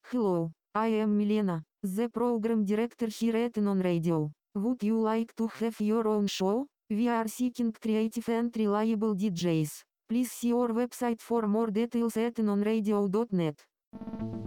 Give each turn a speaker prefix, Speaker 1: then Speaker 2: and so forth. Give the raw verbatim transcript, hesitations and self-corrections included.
Speaker 1: Hello, I am Milena, the program director here at Non Radio. Would you like to have your own show? We are seeking creative and reliable D Js. Please see our website for more details at non radio dot net.